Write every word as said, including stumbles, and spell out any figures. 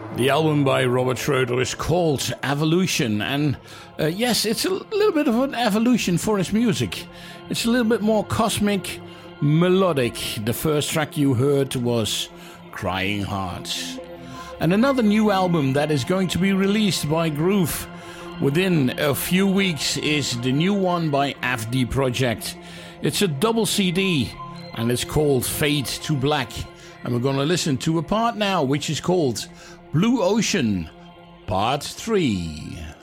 The album by Robert Schroeder is called Evolution, and uh, yes, it's a little bit of an evolution for his music. It's a little bit more cosmic, melodic. The first track you heard was Crying Hearts. And another new album that is going to be released by Groove within a few weeks is the new one by F D Project. It's a double C D, and it's called Fade to Black. And we're going to listen to a part now, which is called Blue Ocean, Part three.